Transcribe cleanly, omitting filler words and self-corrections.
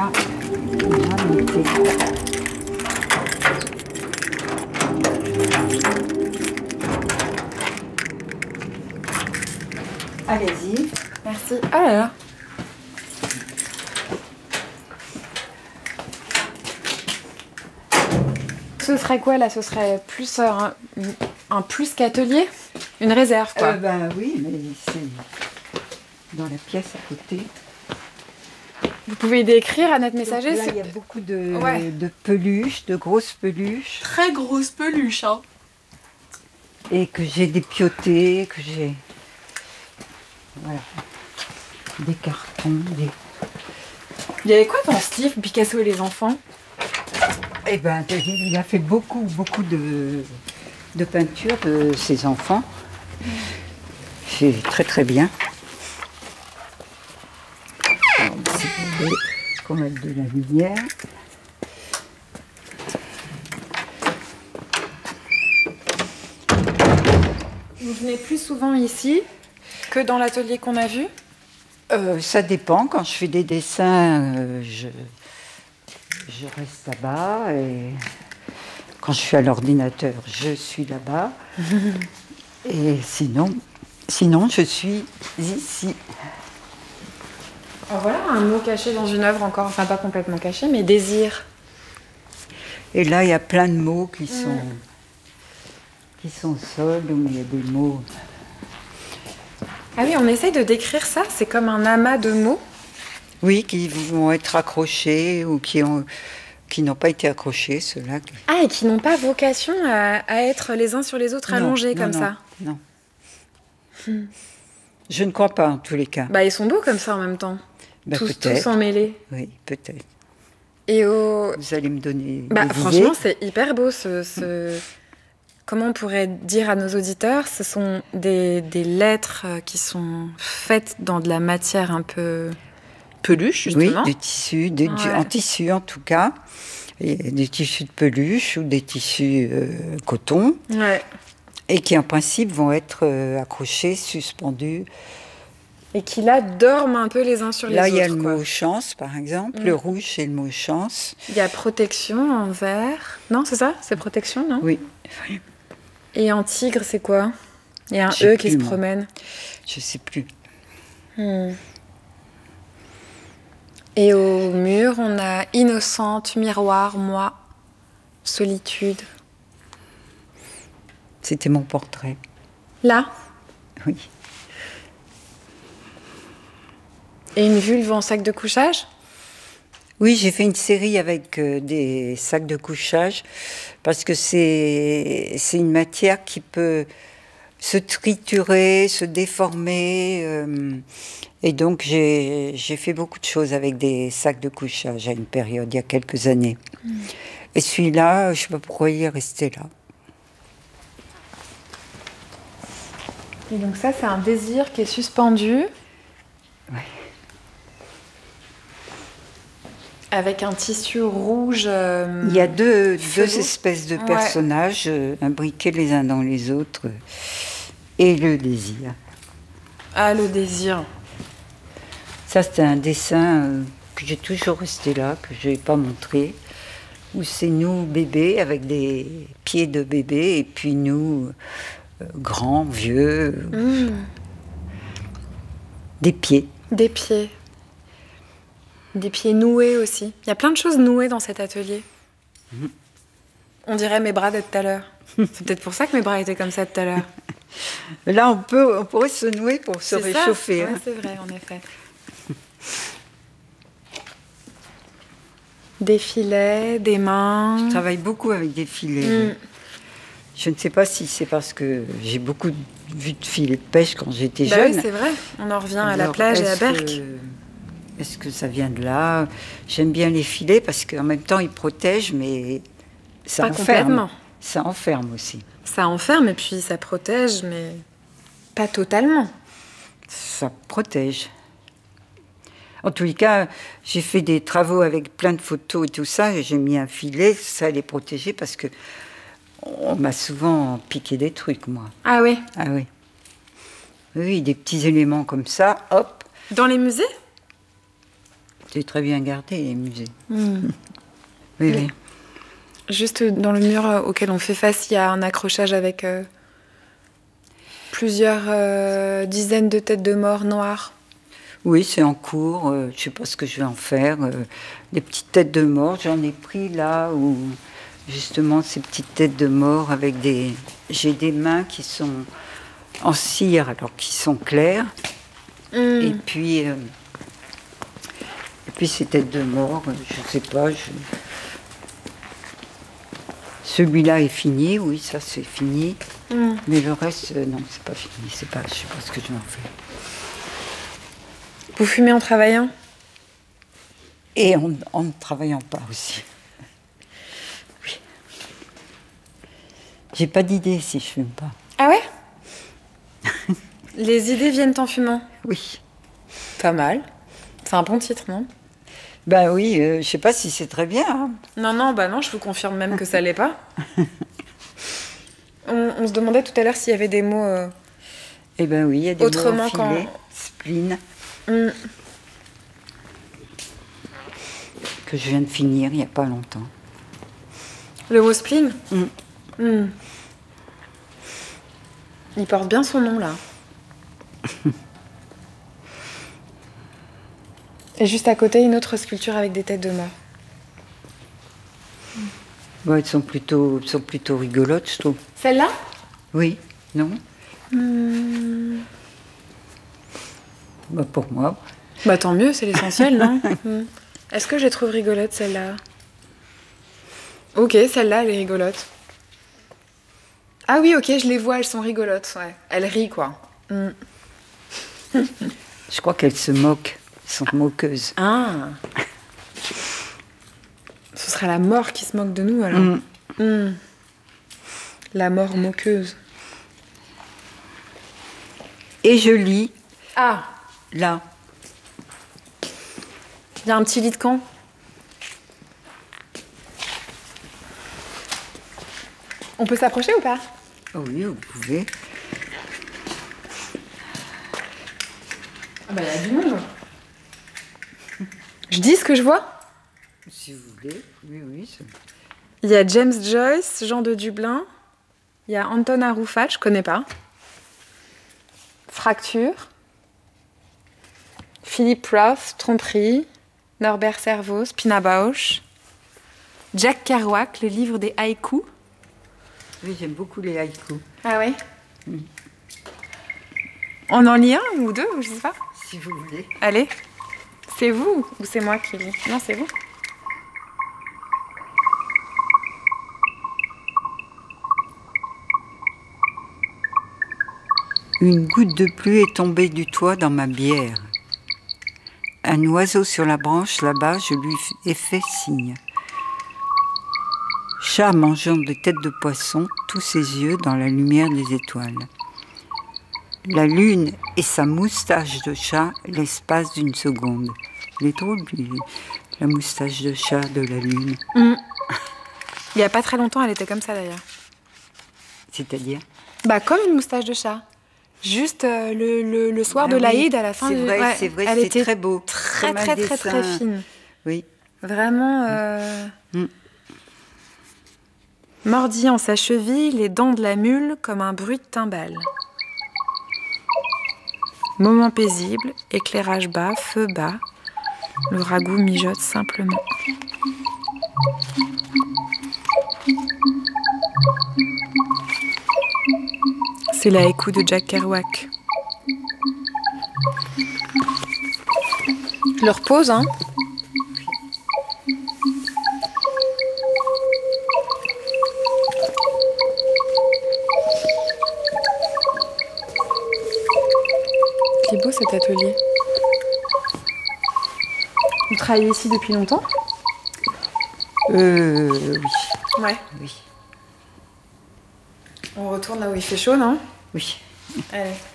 déjà monté. Allez-y. Merci. Ah là là. Ce serait quoi là? Ce serait plus un plus qu'atelier? Une réserve quoi. Ben oui, mais c'est dans la pièce à côté. Vous pouvez décrire à notre messager? Là, il y a beaucoup de peluches, de grosses peluches. Très grosse peluche, hein. Et que j'ai dépioté, que j'ai... Voilà. Des cartons, des... Il y avait quoi dans ce livre, Picasso et les enfants? Eh ben, il a fait beaucoup de peintures de ses enfants. C'est très très bien. Alors, si vous voulez qu'on mette de la lumière. Vous venez plus souvent ici que dans l'atelier qu'on a vu? Ça dépend. Quand je fais des dessins, je reste là-bas. Et quand je suis à l'ordinateur, je suis là-bas. Et sinon, je suis ici. Alors voilà un mot caché dans une œuvre encore, enfin pas complètement caché, mais désir. Et là, il y a plein de mots qui sont sols, mais il y a des mots. Ah oui, on essaye de décrire ça, c'est comme un amas de mots. Oui, qui vont être accrochés ou qui n'ont pas été accrochés, ceux-là. Ah, et qui n'ont pas vocation à être les uns sur les autres allongés comme ça. Non. Je ne crois pas, en tous les cas. Bah, ils sont beaux comme ça en même temps. Bah, tous emmêlés. Oui, peut-être. Et Vous allez me donner bah, des franchement, idées. c'est hyper beau ce... Comment on pourrait dire à nos auditeurs? Ce sont des lettres qui sont faites dans de la matière un peu peluche, justement. Oui, du tissu, Ouais. en tissu en tout cas. Et des tissus de peluche ou des tissus coton. Ouais. Et qui en principe vont être accrochés, suspendus. Et qui là dorment un peu les uns sur les autres. Là, il y a le quoi. mot chance, par exemple. Le rouge, c'est le mot chance. Il y a protection en vert. Non, c'est ça? C'est protection, non? Oui. Et en tigre, c'est quoi? Il y a un Je sais E qui plus, se moi. promène. Je ne sais plus. Et au mur, on a innocente, miroir, moi, solitude. C'était mon portrait. Là? Oui. Et une vulve en sac de couchage? Oui, j'ai fait une série avec des sacs de couchage parce que c'est une matière qui peut se triturer, se déformer. Et donc, j'ai fait beaucoup de choses avec des sacs de couchage à une période, il y a quelques années. Et celui-là, je ne sais pas pourquoi il est resté là. Et donc ça, c'est un désir qui est suspendu. Ouais. Avec un tissu rouge. Il y a deux fluo. espèces de Ouais. personnages imbriqués les uns dans les autres. Et le désir. Ah, le désir. Ça, c'était un dessin que j'ai toujours resté là, que je n'ai pas montré, où c'est nous, bébés, avec des pieds de bébé, et puis nous, grands, vieux, des pieds. Des pieds. Des pieds noués aussi. Il y a plein de choses nouées dans cet atelier. On dirait mes bras de tout à l'heure. C'est peut-être pour ça que mes bras étaient comme ça tout à l'heure. Là, on pourrait se nouer pour se C'est ça. réchauffer. Ouais, hein. c'est vrai, en effet. Des filets, des mains. Je travaille beaucoup avec des filets. Je ne sais pas si c'est parce que j'ai beaucoup vu de filets de pêche quand j'étais Bah jeune. oui, c'est vrai. On en revient à la Alors, plage et à est-ce Berck. Est-ce que ça vient de là? J'aime bien les filets parce qu'en même temps, ils protègent, mais ça Pas enferme. complètement. Ça enferme aussi. Ça enferme et puis ça protège, mais pas totalement. Ça protège. En tous les cas, j'ai fait des travaux avec plein de photos et tout ça, et j'ai mis un filet, ça les protéger parce que on m'a souvent piqué des trucs, moi. Ah oui. Ah oui. Oui, des petits éléments comme ça, hop. Dans les musées? C'est très bien gardé, les musées. Mm. Oui, oui. Juste dans le mur auquel on fait face, il y a un accrochage avec plusieurs dizaines de têtes de mort noires. Oui, c'est en cours. Je ne sais pas ce que je vais en faire. Des petites têtes de mort, j'en ai pris là où justement ces petites têtes de mort avec des... J'ai des mains qui sont en cire, alors qui sont claires. Et puis ces têtes de mort, je ne sais pas. Celui-là est fini, oui, ça c'est fini. Mais le reste, non, c'est pas fini. Je sais pas ce que je vais en faire. Vous fumez en travaillant? Et en ne travaillant pas aussi. Oui. J'ai pas d'idée si je fume pas. Ah ouais? Les idées viennent en fumant? Oui. Pas mal. C'est un bon titre, non? Ben oui, je sais pas si c'est très bien. Hein. Non, bah non, je vous confirme même que ça l'est pas. On se demandait tout à l'heure s'il y avait des mots... Eh ben oui, il y a des autrement mots enfilés, spleen, que je viens de finir il n'y a pas longtemps. Le mot spleen? Il porte bien son nom, là. Et juste à côté, une autre sculpture avec des têtes de mort. Ouais, elles sont plutôt rigolotes, je trouve. Celle-là? Oui, non Bah pour moi. Bah tant mieux, c'est l'essentiel, non? Est-ce que je les trouve rigolotes, celle-là? Ok, celle-là, elle est rigolote. Ah oui, ok, je les vois, elles sont rigolotes, ouais. Elles rient, quoi. Je crois qu'elles se moquent, elles sont moqueuses. Ah. Ce sera la mort qui se moque de nous, alors. La mort moqueuse. Et je lis, Ah, là, il y a un petit lit de camp. On peut s'approcher ou pas? oh oui, vous pouvez. Ah bah, il y a du monde. Je dis ce que je vois? Si vous voulez, oui. Il y a James Joyce, Jean de Dublin. Il y a Anton Arufat, je connais pas. Fracture. Philippe Roth, Tromperie. Norbert Servos, Pina Bausch. Jack Kerouac, le livre des haïkus. Oui, j'aime beaucoup les haïkus. Ah ouais? On en lit un ou deux, je sais pas. Si vous voulez. Allez. C'est vous ou c'est moi qui lis? Non, c'est vous. Une goutte de pluie est tombée du toit dans ma bière. Un oiseau sur la branche là-bas, je lui ai fait signe. Chat mangeant des têtes de poisson, tous ses yeux dans la lumière des étoiles. La lune et sa moustache de chat l'espace d'une seconde. Il est drôle, lui, la moustache de chat de la lune. Il y a pas très longtemps, elle était comme ça d'ailleurs. C'est-à-dire? Bah comme une moustache de chat. Juste le soir de l'Aïd à la fin. C'est vrai, c'est vrai, elle c'est était très beau. Très Comme un très très dessin. très fine. Oui. Vraiment. Mordit en sa cheville les dents de la mule comme un bruit de timbale. Moment paisible, éclairage bas, feu bas. Le ragoût mijote simplement. C'est la haïku de Jack Kerouac. Je le repose, hein. C'est beau cet atelier. Vous travaillez ici depuis longtemps? Oui. Ouais. Oui. On retourne là où il fait chaud, non? Oui. Allez.